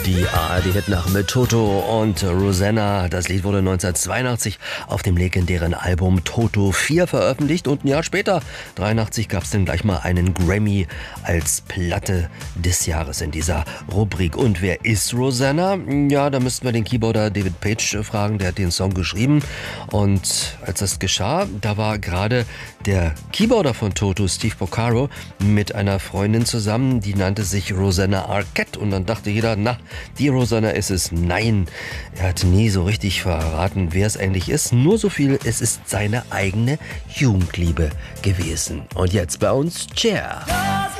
Die ARD-Hit mit Toto und Rosanna. Das Lied wurde 1982 auf dem legendären Album Toto 4 veröffentlicht und ein Jahr später, 1983, gab es dann gleich mal einen Grammy als Platte des Jahres in dieser Rubrik. Und wer ist Rosanna? Ja, da müssten wir den Keyboarder David Page fragen, der hat den Song geschrieben. Und als das geschah, da war gerade der Keyboarder von Toto, Steve Porcaro, mit einer Freundin zusammen, die nannte sich Rosanna Arquette. Und dann dachte jeder, na, die Rosanna ist es. Nein, er hat nie so richtig verraten, wer es eigentlich ist. Nur so viel, es ist seine eigene Jugendliebe gewesen. Und jetzt bei uns Cher.